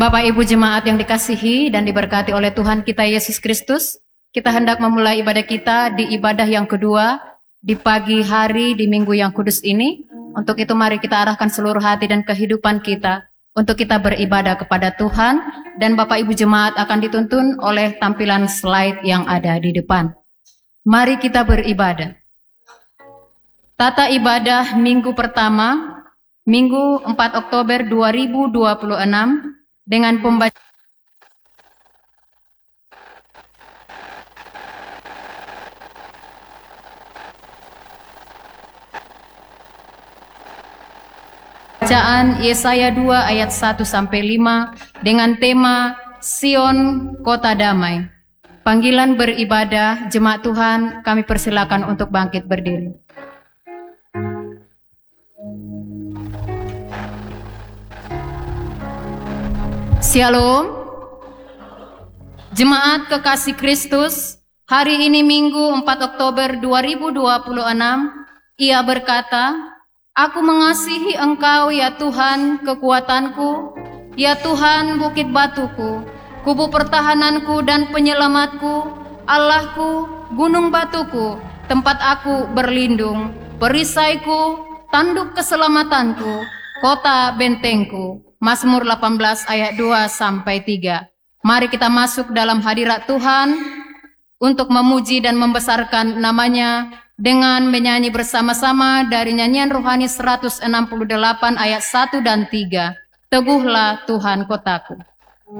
Bapak Ibu jemaat yang dikasihi dan diberkati oleh Tuhan kita Yesus Kristus, kita hendak memulai ibadah kita di ibadah yang kedua di pagi hari di minggu yang kudus ini. Untuk itu mari kita arahkan seluruh hati dan kehidupan kita untuk kita beribadah kepada Tuhan, dan Bapak Ibu jemaat akan dituntun oleh tampilan slide yang ada di depan. Mari kita beribadah. Tata ibadah minggu pertama, Minggu 4 Oktober 2026 dengan pembacaan Yesaya 2 ayat 1-5 dengan tema Sion Kota Damai. Panggilan beribadah jemaat Tuhan, kami persilakan untuk bangkit berdiri. Shalom. Jemaat kekasih Kristus, hari ini Minggu 4 Oktober 2026, ia berkata, Aku mengasihi Engkau ya Tuhan kekuatanku, ya Tuhan bukit batuku, kubu pertahananku dan penyelamatku, Allahku, gunung batuku, tempat aku berlindung, perisaiku, tanduk keselamatanku, kota bentengku. Mazmur 18 ayat 2-3. Mari kita masuk dalam hadirat Tuhan untuk memuji dan membesarkan namanya dengan menyanyi bersama-sama dari nyanyian rohani 168 ayat 1 dan 3. Teguhlah Tuhan kotaku.